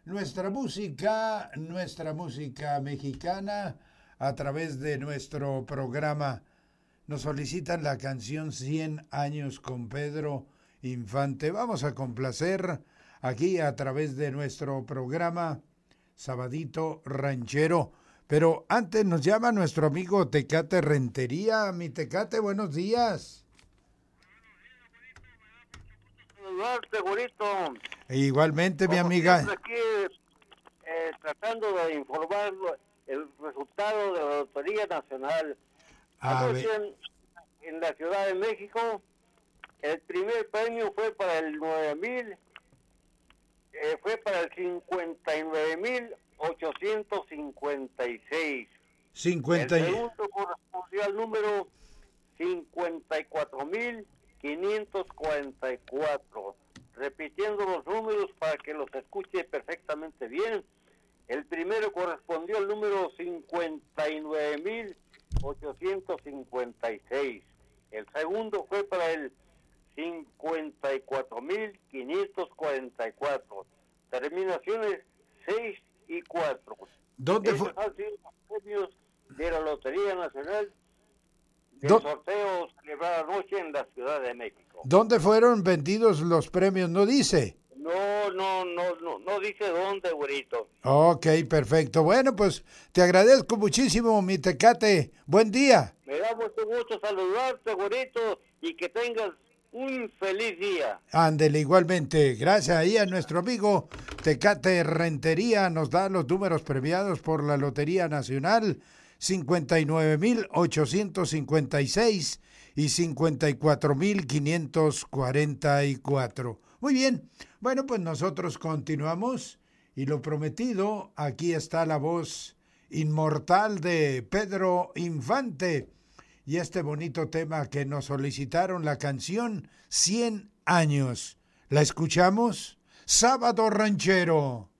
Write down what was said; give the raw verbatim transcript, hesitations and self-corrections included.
nuestra música, nuestra música mexicana a través de nuestro programa. Nos solicitan la canción cien años con Pedro Infante. Vamos a complacer aquí a través de nuestro programa Sabadito Ranchero. Pero antes nos llama nuestro amigo Tecate Rentería. Mi Tecate, buenos días. Saludarte, güerito. E igualmente, mi Como amiga. Aquí eh, tratando de informar el resultado de la Lotería Nacional. A Anoche ver. en, en la Ciudad de México, el primer premio fue para el nueve mil, eh, fue para el cincuenta y nueve mil ochocientos cincuenta y seis. cincuenta. El segundo correspondió al número cincuenta y cuatro mil quinientos cuarenta y cuatro. Repitiendo los números para que los escuche perfectamente bien. El primero correspondió al número cincuenta y nueve mil ochocientos cincuenta y seis. El segundo fue para el cincuenta y cuatro mil quinientos cuarenta y cuatro. Terminaciones seis y cuatro. ¿Dónde Esos fue? han sido los premios de la Lotería Nacional del ¿Dó- sorteo celebrado anoche en la Ciudad de México. ¿Dónde fueron vendidos los premios? No dice. No, no, no, no, no dice dónde, güerito. Ok, perfecto. Bueno, pues te agradezco muchísimo, mi Tecate. Buen día. Me da mucho gusto saludarte, güerito, y que tengas un feliz día. Ándele, igualmente. Gracias ahí a nuestro amigo Tecate Rentería. Nos da los números premiados por la Lotería Nacional. cincuenta y nueve mil ochocientos cincuenta y seis y cincuenta y cuatro mil quinientos cuarenta y cuatro. Muy bien, bueno, pues nosotros continuamos y lo prometido, aquí está la voz inmortal de Pedro Infante y este bonito tema que nos solicitaron, la canción cien años. ¿La escuchamos? Sábado Ranchero.